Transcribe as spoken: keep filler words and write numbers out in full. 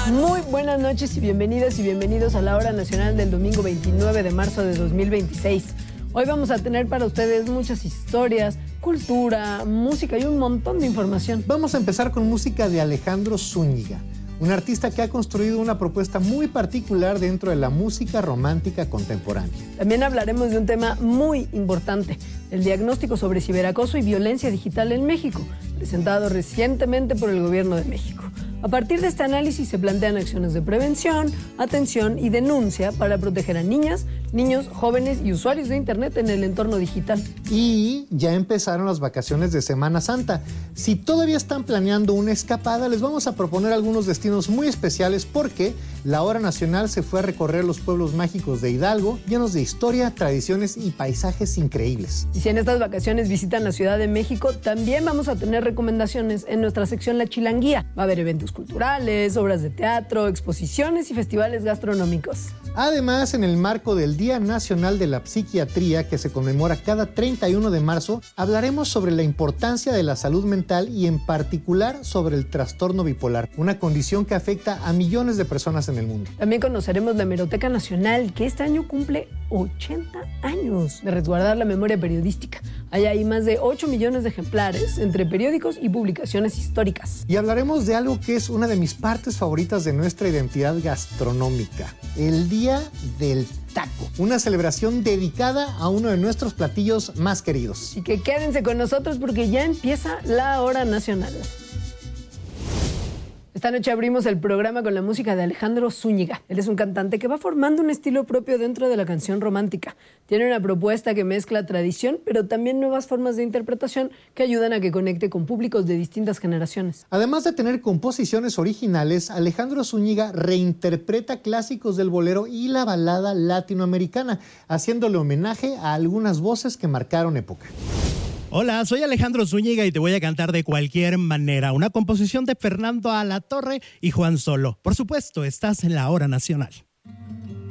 Muy buenas noches y bienvenidas y bienvenidos a la Hora Nacional del domingo veintinueve de marzo de dos mil veintiséis. Hoy vamos a tener para ustedes muchas historias, cultura, música y un montón de información. Vamos a empezar con música de Alejandro Zúñiga, un artista que ha construido una propuesta muy particular dentro de la música romántica contemporánea. También hablaremos de un tema muy importante, el diagnóstico sobre ciberacoso y violencia digital en México, presentado recientemente por el Gobierno de México. A partir de este análisis se plantean acciones de prevención, atención y denuncia para proteger a niñas, niños, jóvenes y usuarios de Internet en el entorno digital. Y ya empezaron las vacaciones de Semana Santa. Si todavía están planeando una escapada, les vamos a proponer algunos destinos muy especiales porque la Hora Nacional se fue a recorrer los pueblos mágicos de Hidalgo, llenos de historia, tradiciones y paisajes increíbles. Y si en estas vacaciones visitan la Ciudad de México, también vamos a tener recomendaciones en nuestra sección La Chilanguía. Va a haber eventos culturales, obras de teatro, exposiciones y festivales gastronómicos. Además, en el marco del Día Nacional de la Psiquiatría, que se conmemora cada treinta y uno de marzo, hablaremos sobre la importancia de la salud mental y en particular sobre el trastorno bipolar, una condición que afecta a millones de personas en el mundo. También conoceremos la Hemeroteca Nacional, que este año cumple ochenta años de resguardar la memoria periodística. Allá hay más de ocho millones de ejemplares entre periódicos y publicaciones históricas. Y hablaremos de algo que es una de mis partes favoritas de nuestra identidad gastronómica, el Día del Taco, una celebración dedicada a uno de nuestros platillos más queridos. Así que quédense con nosotros porque ya empieza la Hora Nacional. Esta noche abrimos el programa con la música de Alejandro Zúñiga. Él es un cantante que va formando un estilo propio dentro de la canción romántica. Tiene una propuesta que mezcla tradición, pero también nuevas formas de interpretación que ayudan a que conecte con públicos de distintas generaciones. Además de tener composiciones originales, Alejandro Zúñiga reinterpreta clásicos del bolero y la balada latinoamericana, haciéndole homenaje a algunas voces que marcaron época. Hola, soy Alejandro Zúñiga y te voy a cantar De Cualquier Manera, una composición de Fernando Alatorre y Juan Solo. Por supuesto, estás en la Hora Nacional.